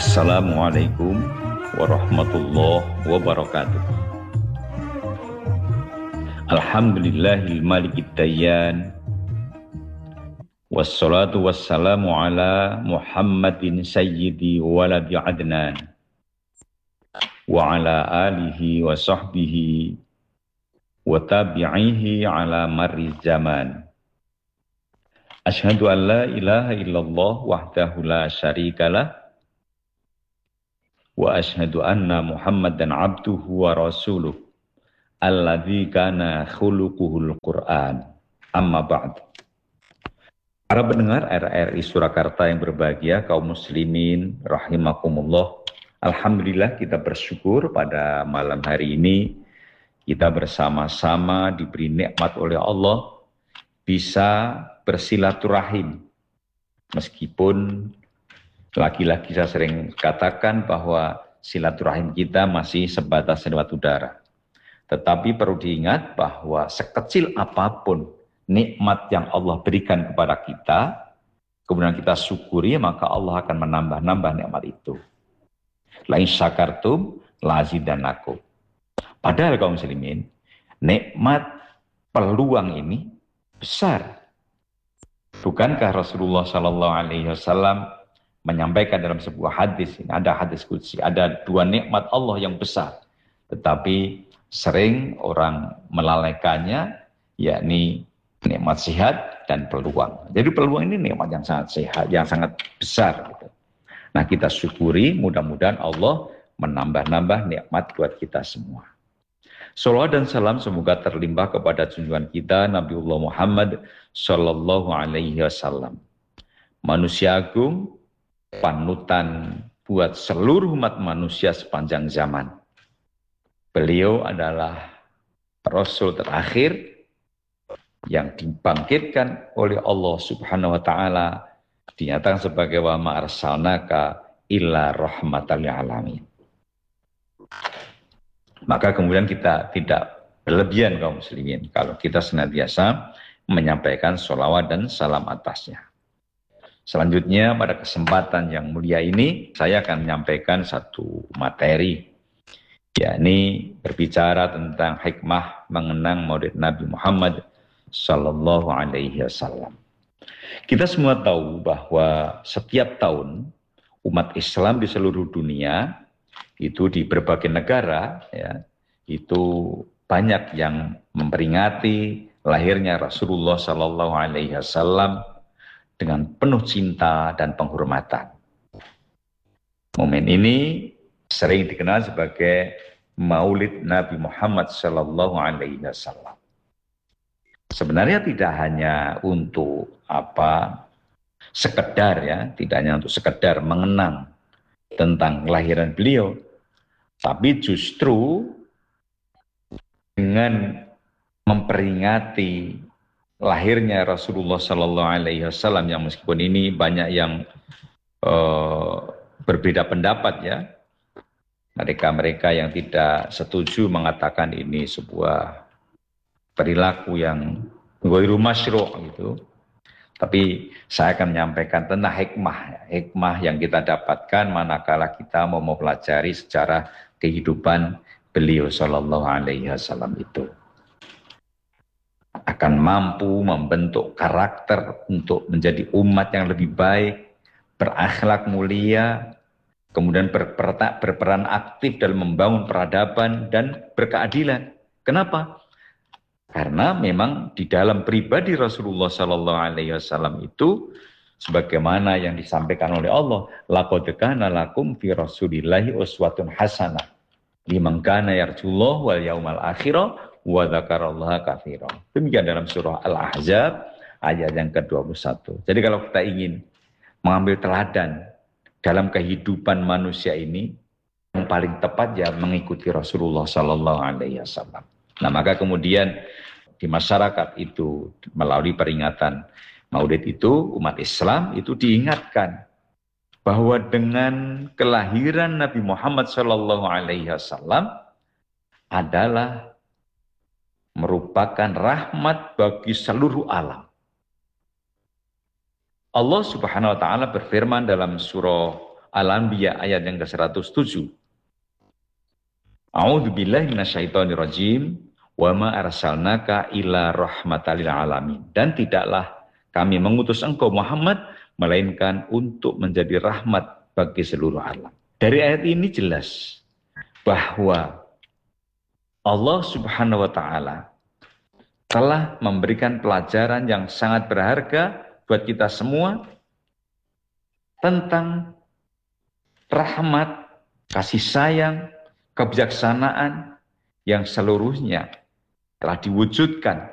Assalamualaikum warahmatullahi wabarakatuh. Alhamdulillahil malikid dayyan. Wassalatu wassalamu ala Muhammadin sayyidi waladi adnan wa ala alihi wa sahbihi wa tabi'ihi ala marri zaman. Asyhadu an la ilaha illallah wahdahu la syarikalah wa asyhadu anna Muhammadan abduhu wa rasuluh alladzi kana khuluquhul Qur'an. Amma ba'd. Para pendengar RRI Surakarta yang berbahagia, kaum muslimin rahimakumullah. Alhamdulillah kita bersyukur pada malam hari ini kita bersama-sama diberi nikmat oleh Allah bisa bersilaturahim. Meskipun lagi-lagi saya sering katakan bahwa silaturahim kita masih sebatas lewat udara. Tetapi perlu diingat bahwa sekecil apapun nikmat yang Allah berikan kepada kita, kemudian kita syukuri, maka Allah akan menambah-nambah nikmat itu. La in syakartum lazidannakum. Padahal kaum muslimin, nikmat peluang ini besar. Bukankah Rasulullah SAW menyampaikan dalam sebuah hadis, ini ada hadis qudsi, ada dua nikmat Allah yang besar, tetapi sering orang melalaikannya, yakni nikmat sehat dan peluang. Jadi peluang ini nikmat yang sangat sehat, yang sangat besar. Gitu. Nah, kita syukuri, mudah-mudahan Allah menambah-nambah nikmat buat kita semua. Shalawat dan salam semoga terlimpah kepada junjungan kita Nabiullah Muhammad Sallallahu Alaihi Wasallam, manusia agung, panutan buat seluruh umat manusia sepanjang zaman. Beliau adalah Rasul terakhir yang dibangkitkan oleh Allah Subhanahu wa taala, dinyatakan sebagai wa ma arsalnaka illa rahmatan lil alamin. Maka kemudian kita tidak berlebihan kaum muslimin kalau kita senantiasa menyampaikan sholawat dan salam atasnya. Selanjutnya pada kesempatan yang mulia ini saya akan menyampaikan satu materi, yakni berbicara tentang hikmah mengenang Maulid Nabi Muhammad Sallallahu Alaihi Wasallam. Kita semua tahu bahwa setiap tahun umat Islam di seluruh dunia itu di berbagai negara, ya, itu banyak yang memperingati lahirnya Rasulullah Sallallahu Alaihi Wasallam dengan penuh cinta dan penghormatan. Momen ini sering dikenal sebagai Maulid Nabi Muhammad Sallallahu Alaihi Wasallam. Sebenarnya tidak hanya untuk sekedar, ya, tidak hanya untuk sekedar mengenang tentang kelahiran beliau, tapi justru dengan memperingati lahirnya Rasulullah Sallallahu Alaihi Wasallam, yang meskipun ini banyak yang berbeda pendapat, ya, mereka yang tidak setuju mengatakan ini sebuah perilaku yang ghairu masyru' gitu. Tapi saya akan menyampaikan tentang hikmah yang kita dapatkan manakala kita mau mempelajari sejarah kehidupan beliau Sallallahu Alaihi Wasallam itu. Akan mampu membentuk karakter untuk menjadi umat yang lebih baik, berakhlak mulia, kemudian berperan aktif dalam membangun peradaban dan berkeadilan. Kenapa? Karena memang di dalam pribadi Rasulullah Sallallahu Alaihi Wasallam itu, sebagaimana yang disampaikan oleh Allah, laqad kana lakum fi Rasulillahi uswatun hasanah liman kana yarjullah wal yaumal akhir wa dzakarallaha katsiran. Demikian dalam surah Al-Ahzab ayat yang ke-21. Jadi kalau kita ingin mengambil teladan dalam kehidupan manusia ini, yang paling tepat ya mengikuti Rasulullah Sallallahu Alaihi Wasallam. Nah, maka kemudian di masyarakat itu melalui peringatan Maulid itu, umat Islam itu diingatkan bahwa dengan kelahiran Nabi Muhammad Sallallahu Alaihi Wasallam adalah merupakan rahmat bagi seluruh alam. Allah Subhanahu wa taala berfirman dalam surah Al-Anbiya ayat yang ke-107. A'udzubillahi minasyaitonirrajim. Wa ma arsalnaka illa rahmatan lil alamin. Dan tidaklah kami mengutus engkau Muhammad melainkan untuk menjadi rahmat bagi seluruh alam. Dari ayat ini jelas bahwa Allah Subhanahu wa taala telah memberikan pelajaran yang sangat berharga buat kita semua tentang rahmat, kasih sayang, kebijaksanaan yang seluruhnya telah diwujudkan